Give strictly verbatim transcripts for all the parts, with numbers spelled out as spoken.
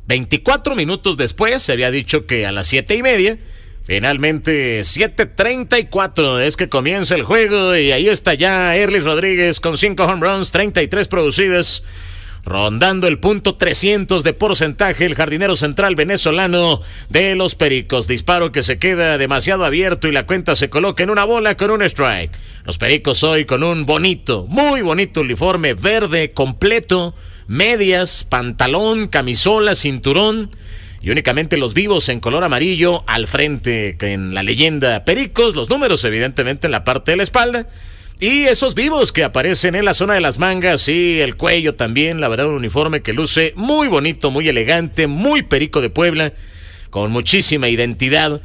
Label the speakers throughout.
Speaker 1: veinticuatro minutos después se había dicho que a las siete y media. Finalmente, siete treinta y cuatro es que comienza el juego y ahí está ya Erlis Rodríguez con cinco home runs, treinta y tres producidas, rondando el punto trescientos de porcentaje el jardinero central venezolano de los Pericos. Disparo que se queda demasiado abierto y la cuenta se coloca en una bola con un strike. Los Pericos hoy con un bonito, muy bonito uniforme verde completo, medias, pantalón, camisola, cinturón, y únicamente los vivos en color amarillo al frente, que en la leyenda Pericos, los números evidentemente en la parte de la espalda, y esos vivos que aparecen en la zona de las mangas y el cuello también. La verdad, un uniforme que luce muy bonito, muy elegante, muy Perico de Puebla, con muchísima identidad.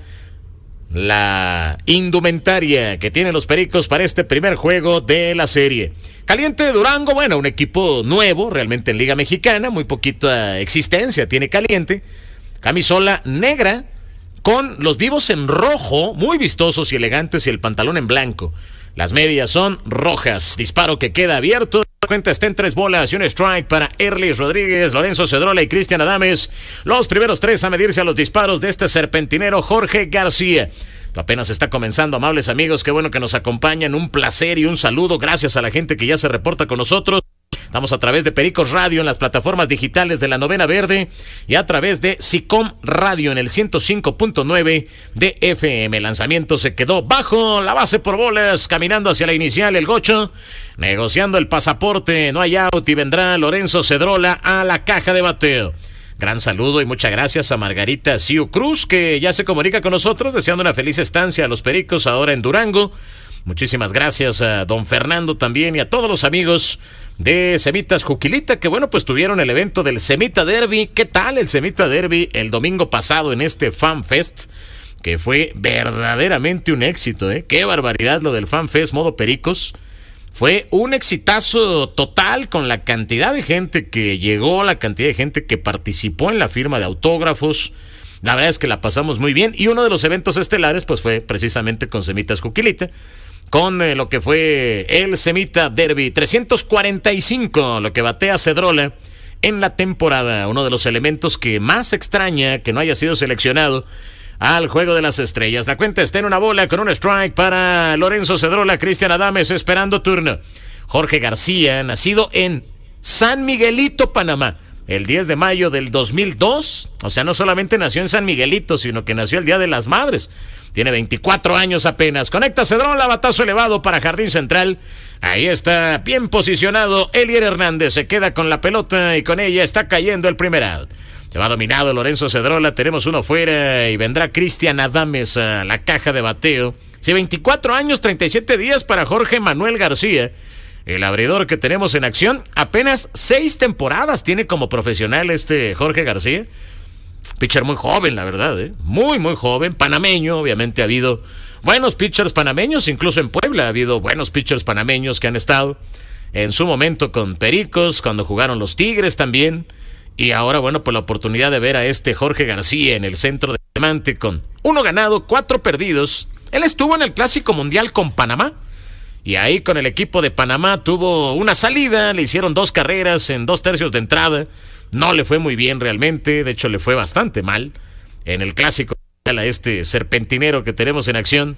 Speaker 1: La indumentaria que tienen los Pericos para este primer juego de la serie. Caliente de Durango, bueno, un equipo nuevo realmente en Liga Mexicana, muy poquita existencia tiene Caliente. Camisola negra con los vivos en rojo, muy vistosos y elegantes, y el pantalón en blanco. Las medias son rojas. Disparo que queda abierto. La cuenta está en tres bolas y un strike para Erlis Rodríguez, Lorenzo Cedrola y Cristian Adames. Los primeros tres a medirse a los disparos de este serpentinero Jorge García. Apenas está comenzando, amables amigos, qué bueno que nos acompañan. Un placer y un saludo. Gracias a la gente que ya se reporta con nosotros. Estamos a través de Pericos Radio en las plataformas digitales de la Novena Verde y a través de SICOM Radio en el ciento cinco punto nueve de F M. El lanzamiento se quedó bajo la base por bolas, caminando hacia la inicial el Gocho, negociando el pasaporte, no hay out y vendrá Lorenzo Cedrola a la caja de bateo. Gran saludo y muchas gracias a Margarita Siu Cruz, que ya se comunica con nosotros, deseando una feliz estancia a los Pericos ahora en Durango. Muchísimas gracias a don Fernando también y a todos los amigos de Semitas Juquilita, que bueno, pues tuvieron el evento del Semita Derby. ¿Qué tal el Semita Derby el domingo pasado en este Fan Fest? Que fue verdaderamente un éxito, ¿eh? Qué barbaridad lo del Fan Fest modo Pericos. Fue un exitazo total con la cantidad de gente que llegó, la cantidad de gente que participó en la firma de autógrafos. La verdad es que la pasamos muy bien y uno de los eventos estelares pues fue precisamente con Semitas Juquilita, con eh, lo que fue el Semita Derby. trescientos cuarenta y cinco, lo que batea Cedrola en la temporada. Uno de los elementos que más extraña que no haya sido seleccionado al Juego de las Estrellas. La cuenta está en una bola con un strike para Lorenzo Cedrola. Cristian Adames esperando turno. Jorge García, nacido en San Miguelito, Panamá, el diez de mayo del dos mil dos. O sea, no solamente nació en San Miguelito, sino que nació el Día de las Madres. Tiene veinticuatro años apenas. Conecta Cedrola, batazo elevado para Jardín Central. Ahí está bien posicionado Elier Hernández. Se queda con la pelota y con ella está cayendo el primer out. Se va dominado Lorenzo Cedrola. Tenemos uno fuera y vendrá Cristian Adames a la caja de bateo. Sí, veinticuatro años, treinta y siete días para Jorge Manuel García. El abridor que tenemos en acción. Apenas seis temporadas tiene como profesional este Jorge García. Pitcher muy joven, la verdad, ¿eh? Muy, muy joven, panameño. Obviamente ha habido buenos pitchers panameños, incluso en Puebla ha habido buenos pitchers panameños que han estado en su momento con Pericos, cuando jugaron los Tigres también. Y ahora, bueno, pues la oportunidad de ver a este Jorge García en el centro de diamante con uno ganado, cuatro perdidos. Él estuvo en el Clásico Mundial con Panamá y ahí con el equipo de Panamá tuvo una salida, le hicieron dos carreras en dos tercios de entrada. No le fue muy bien realmente, de hecho le fue bastante mal en el Clásico a este serpentinero que tenemos en acción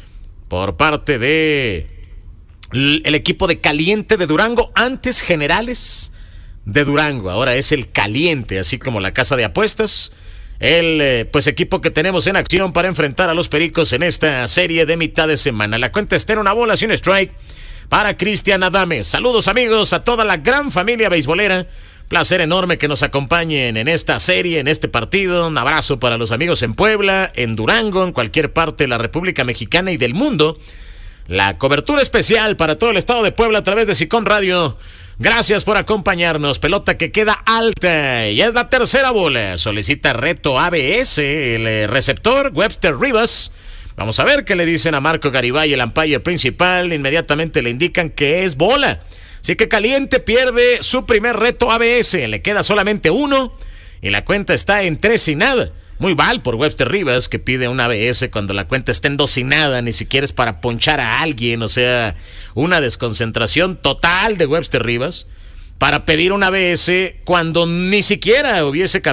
Speaker 1: por parte de el equipo de Caliente de Durango, antes Generales de Durango, ahora es el Caliente, así como la casa de apuestas. El eh, pues equipo que tenemos en acción para enfrentar a los Pericos en esta serie de mitad de semana. La cuenta está en una bola sin strike para Cristian Adames. Saludos amigos a toda la gran familia beisbolera. Placer enorme que nos acompañen en esta serie, en este partido. Un abrazo para los amigos en Puebla, en Durango, en cualquier parte de la República Mexicana y del mundo. La cobertura especial para todo el estado de Puebla a través de SICOM Radio. Gracias por acompañarnos. Pelota que queda alta. Ya es la tercera bola. Solicita reto A B S, el receptor Webster Rivas. Vamos a ver qué le dicen a Marco Garibay, el umpire principal. Inmediatamente le indican que es bola. Así que Caliente pierde su primer reto A B S. Le queda solamente uno y la cuenta está en tres y nada. Muy mal por Webster Rivas, que pide un A B S cuando la cuenta está en dos y nada. Ni siquiera es para ponchar a alguien. O sea, una desconcentración total de Webster Rivas para pedir un A B S cuando ni siquiera hubiese